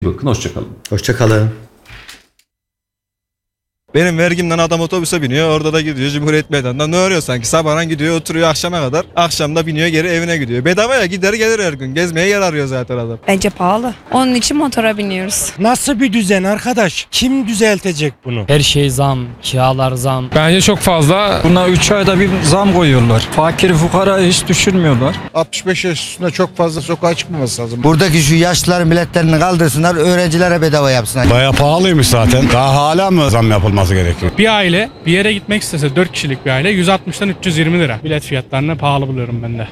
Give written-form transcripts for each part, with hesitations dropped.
Bakın, hoşça kalın. Hoşça kalın. Benim vergimden adam otobüse biniyor, orada da gidiyor Cumhuriyet Meydanı'ndan ne arıyor sanki, sabahdan gidiyor oturuyor akşama kadar, akşam da biniyor geri evine gidiyor. Bedavaya gider gelir her gün, gezmeye yer arıyor zaten adam. Bence pahalı. Onun için motora biniyoruz. Nasıl bir düzen arkadaş? Kim düzeltecek bunu? Her şey zam, kiralar zam. Bence çok fazla. Buna 3 ayda bir zam koyuyorlar. Fakir fukara hiç düşünmüyorlar. 65 yaş üstünde çok fazla sokağa çıkmaması lazım. Buradaki şu yaşlıların milletlerini kaldırsınlar, öğrencilere bedava yapsınlar. Bayağı pahalıymış zaten. Daha hala mı zam yapılması gerekiyor? Bir aile bir yere gitmek istese 4 kişilik bir aile 160'dan 320 lira. Bilet fiyatlarını pahalı buluyorum ben de.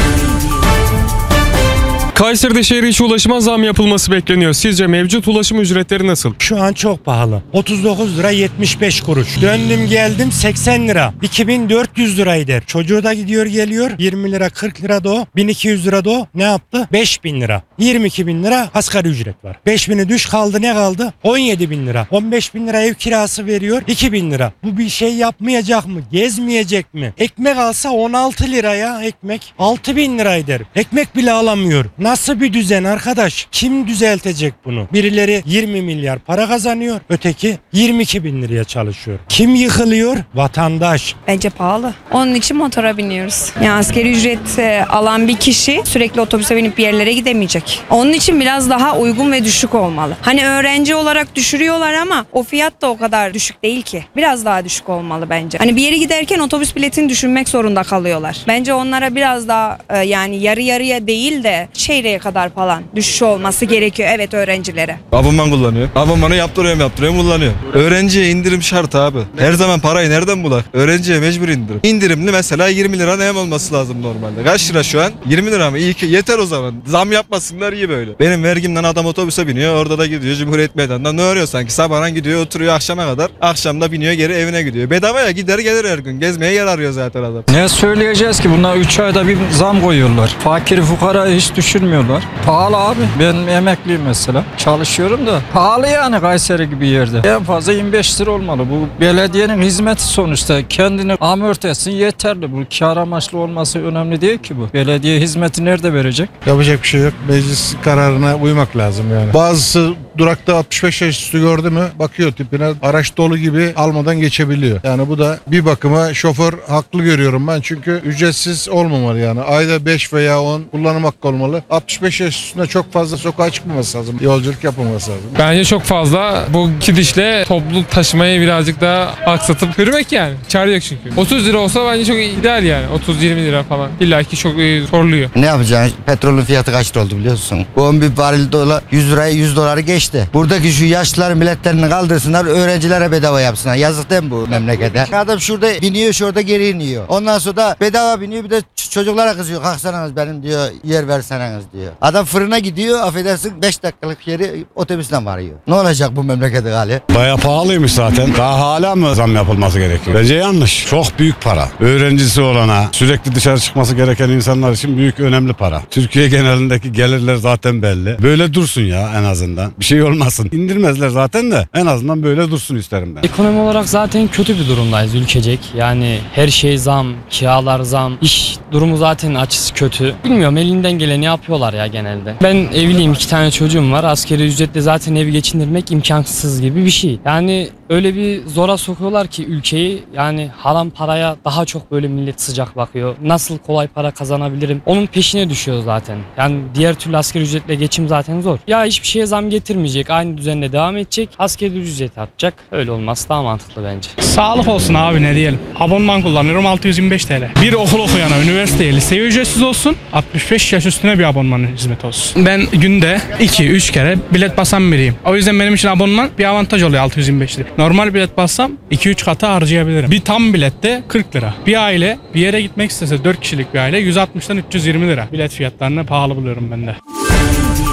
Kayseri'de şehir içi ulaşıma zam yapılması bekleniyor. Sizce mevcut ulaşım ücretleri nasıl? Şu an çok pahalı. 39 lira 75 kuruş. Döndüm geldim 80 lira. 2400 lira eder. Çocuğu da gidiyor geliyor. 20 lira 40 lira da o. 1200 lira da o. Ne yaptı? 5000 lira. 22 bin lira asgari ücret var. 5000'i düş kaldı, ne kaldı? 17 bin lira. 15 bin lira ev kirası veriyor. 2 bin lira. Bu bir şey yapmayacak mı? Gezmeyecek mi? Ekmek alsa 16 liraya ekmek 6 bin lira eder. Ekmek bile alamıyor. Nasıl bir düzen arkadaş? Kim düzeltecek bunu? Birileri 20 milyar para kazanıyor. Öteki 22 bin liraya çalışıyor. Kim yıkılıyor? Vatandaş. Bence pahalı. Onun için motora biniyoruz. Yani asgari ücret alan bir kişi sürekli otobüse binip bir yerlere gidemeyecek. Onun için biraz daha uygun ve düşük olmalı. Hani öğrenci olarak düşürüyorlar ama o fiyat da o kadar düşük değil ki. Biraz daha düşük olmalı bence. Hani bir yere giderken otobüs biletini düşünmek zorunda kalıyorlar. Bence onlara biraz daha yani yarı yarıya değil de çeyreğe kadar falan düşüş olması gerekiyor, evet, öğrencilere. Abonman kullanıyor. Abonmanı yaptırıyorum kullanıyor. Öğrenciye indirim şart abi. Her zaman parayı nereden bulak? Öğrenciye mecbur indirim. İndirimli mesela 20 lira ne olması lazım normalde. Kaç lira şu an? 20 lira mı? İyi ki yeter o zaman. Zam yapmasınlar, iyi böyle. Benim vergimden adam otobüse biniyor, orada da gidiyor Cumhuriyet Meydanı'ndan ne arıyor sanki, sabahdan gidiyor oturuyor akşama kadar, akşam da biniyor geri evine gidiyor. Bedavaya gider gelir her gün, gezmeye yer arıyor zaten adam. Ne söyleyeceğiz ki, buna 3 ayda bir zam koyuyorlar. Fakir fukara hiç düşünmüyorlar. Pahalı abi. Ben emekliyim mesela. Çalışıyorum da. Pahalı yani Kayseri gibi yerde. En fazla 25 lira olmalı. Bu belediyenin hizmeti sonuçta. Kendini amorti etsin yeterli. Bu kâr amaçlı olması önemli değil ki bu. Belediye hizmeti nerede verecek? Yapacak bir şey yok. Meclis kararına uymak lazım yani. Bazısı durakta 65 yaş üstü gördü mü bakıyor tipine, araç dolu gibi almadan geçebiliyor. Yani bu da bir bakıma şoför haklı görüyorum ben. Çünkü ücretsiz olmamalı yani. Ayda 5 veya 10 kullanım hakkı olmalı. 65 yaş üstünde çok fazla sokağa çıkmaması lazım. Yolculuk yapılması lazım. Bence çok fazla. Bu gidişle toplu taşımayı birazcık daha aksatıp yürümek yani. Çare yok çünkü. 30 lira olsa bence çok ideal yani. 30-20 lira falan. İlla ki çok soruluyor. Ne yapacaksın? Petrolün fiyatı kaç oldu biliyorsun? Bu 11 varil dolar 100 doları geçti. Buradaki şu yaşlıların milletlerini kaldırsınlar, öğrencilere bedava yapsınlar. Yazık değil mi bu memlekete? Adam şurada biniyor, şurada geri iniyor. Ondan sonra da bedava biniyor, bir de çocuklara kızıyor. Kalksanız benim diyor, yer verseniz diyor. Adam fırına gidiyor, affedersin 5 dakikalık yeri otobüsle varıyor. Ne olacak bu memlekete hali? Bayağı pahalıymış zaten. Daha hala mı zam yapılması gerekiyor? Bence yanlış. Çok büyük para. Öğrencisi olana, sürekli dışarı çıkması gereken insanlar için büyük, önemli para. Türkiye genelindeki gelirler zaten belli. Böyle dursun ya en azından. Bir şey olmasın. İndirmezler zaten de en azından böyle dursun isterim ben. Ekonomi olarak zaten kötü bir durumdayız ülkecek. Yani her şey zam, kiralar zam, iş durumu zaten açısı kötü. Bilmiyorum, elinden geleni yapıyorlar ya genelde. Ben evliyim, 2 tane çocuğum var. Asgari ücretle zaten evi geçindirmek imkansız gibi bir şey. Yani öyle bir zora sokuyorlar ki ülkeyi, yani haram paraya daha çok böyle millet sıcak bakıyor. Nasıl kolay para kazanabilirim? Onun peşine düşüyor zaten. Yani diğer türlü asgari ücretle geçim zaten zor. Ya hiçbir şeye zam getirmeyecek. Aynı düzenle devam edecek. Asgari ücret artacak. Öyle olması daha mantıklı bence. Sağlık olsun abi, ne diyelim. Abonman kullanıyorum 625 TL. Bir okul okuyana, üniversiteye, liseye ücretsiz olsun. 65 yaş üstüne bir abonman hizmeti olsun. Ben günde 2-3 kere bilet basan biriyim. O yüzden benim için abonman bir avantaj oluyor 625 lira. Normal bilet bassam 2-3 katı harcayabilirim. Bir tam bilette 40 lira. Bir aile bir yere gitmek istese 4 kişilik bir aile 160'dan 320 lira. Bilet fiyatlarını pahalı buluyorum ben de.